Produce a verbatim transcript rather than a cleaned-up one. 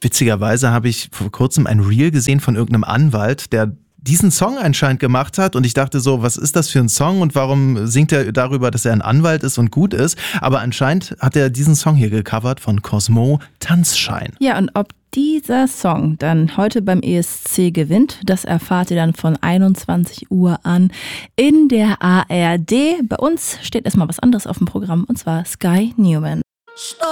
Witzigerweise habe ich vor kurzem ein Reel gesehen von irgendeinem Anwalt, der diesen Song anscheinend gemacht hat und ich dachte so, was ist das für ein Song und warum singt er darüber, dass er ein Anwalt ist und gut ist? Aber anscheinend hat er diesen Song hier gecovert von Cosmo, Tanzschein. Ja, und ob dieser Song dann heute beim E S C gewinnt, das erfahrt ihr dann von einundzwanzig Uhr an in der A R D. Bei uns steht erstmal was anderes auf dem Programm und zwar Sky Newman.